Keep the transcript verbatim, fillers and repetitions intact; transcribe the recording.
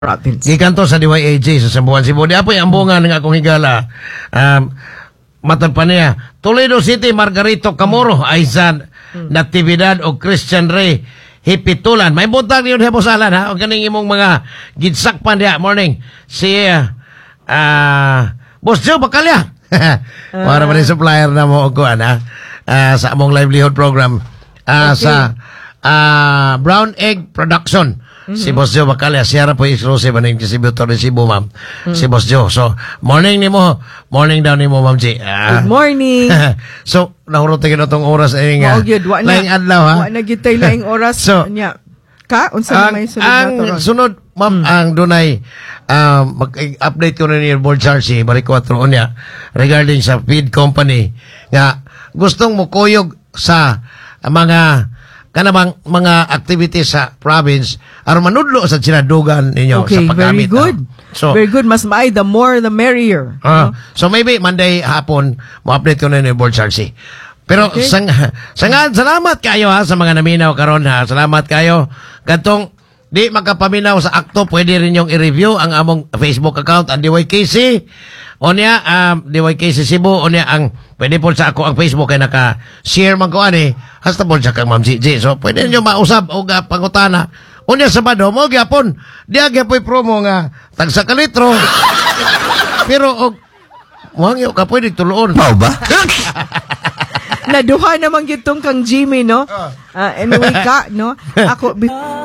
province. Gikan to sa D Y A J sa Sambuan Cebu. Di apoy ambungan ng akong higala. Um, matod pa niya. Toledo City, Margarito Camoro, Aizan, hmm. Natividad o Christian Ray, Hipitulan. May buntag yun, Heposalan, ha? O kaning imong mga gidsakpan diya. Morning. Si, uh, uh, Boss Joe Bacalya. Para pa rin supplier na mo, kuan, ha? Uh, sa among livelihood program. Uh, okay. Sa uh, Brown Egg Production. Mm-hmm. Si Boss Joe Bacalya, siya ra po exclusive ng distributor ni Cebu, ma'am. Mm-hmm. Si Boss Joe. So, morning ni mo. Morning daw ni mo, ma'am G. Uh, Good morning. So, nahurot tayo na itong oras ay nga. Wow, good. Wa na. Laing adlaw, ha? Wa na gitay laing oras. So, niya. Ka? Unsa na may sunod ang na to? sunod, ma'am, hmm. ang dunay, uh, mag-update ko na ni Board Charles, balik ko atro niya, regarding sa feed company, nga, gustong mo kuyog sa mga kanabang mga activities sa province aron manudlo sa sinadugan ninyo okay, sa paggamit. Very good. Uh, so, very good. Mas maay, the more the merrier. Uh, no? So maybe Monday hapon mo-update ko na ni Board Charles. Pero okay. sang, sang, salamat kayo ha sa mga naminaw karon ha. Salamat kayo. Katong di makapaminaw sa akto, pwede rin yung i-review ang among Facebook account, ang D Y K C. O niya, um, D Y K C Cebu, o niya, ang, pwede po sa ako ang Facebook ay naka-share man ko ani, hasta po sa kang Ma'am G G. So, pwede nyo mausap o ga, pangutana. O niya, Sabado, mo gyapon, di agya po'y promo nga, tagsa ka litro. Pero, o, muhangyo ka pwede tuloon. Pao ba? Naduha naman gitong kang Jimmy, no? Uh, anyway ka, no? Ako,